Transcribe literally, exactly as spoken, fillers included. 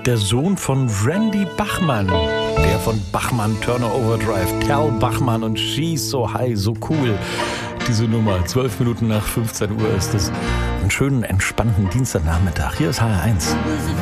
der Sohn von Randy Bachman. Der von Bachman Turner Overdrive. Tal Bachman und She's So High, so cool. Diese Nummer, zwölf Minuten nach fünfzehn Uhr ist es. Einen schönen, entspannten Dienstagnachmittag. Hier ist H R eins.